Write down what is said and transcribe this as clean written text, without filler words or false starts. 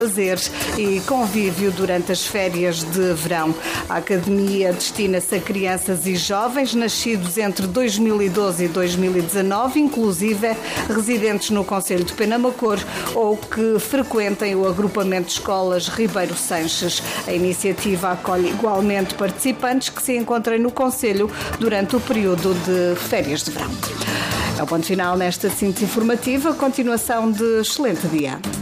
lazeres e convívio durante as férias de verão. A Academia destina-se a crianças e jovens nascidos entre 2012 e 2019, inclusive residentes no concelho de Penamacor ou que frequentem o agrupamento de escolas Ribeiro Sanches. A iniciativa acolhe igualmente participantes que se encontrem no concelho durante o período de férias de verão. É o ponto final nesta síntese informativa. Continuação de excelente dia.